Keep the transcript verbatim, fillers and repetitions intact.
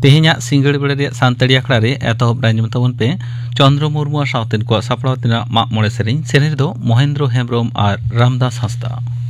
तेहेᱧᱟᱜ ᱥᱤᱸᱜᱟᱹᱲ ᱵᱮᱲᱟ ᱨᱮᱭᱟᱜ ᱥᱟᱱᱛᱟᱲᱤ ᱟᱠᱷᱲᱟ ᱨᱮ ᱮᱛᱚᱦᱚᱵ ᱨᱮ ᱟᱸᱡᱚᱢ ᱛᱟᱵᱚᱱ ᱯᱮ ᱪᱚᱱᱫᱨᱚ ᱢᱩᱨᱢᱩ ᱥᱟᱶᱛᱮᱱ ᱠᱚ ᱥᱟᱯᱲᱟᱣ ᱛᱮᱱᱟᱜ ᱢᱟᱜ ᱢᱚᱬᱮ ᱥᱮᱨᱮᱧ ᱥᱮᱨᱮᱧ ᱨᱮᱫᱚ ᱢᱚᱦᱮᱱᱫᱨᱚ ᱦᱮᱢᱵᱨᱚᱢ ᱟᱨ ᱨᱟᱢᱫᱟᱥ ᱦᱟᱸᱥᱫᱟ।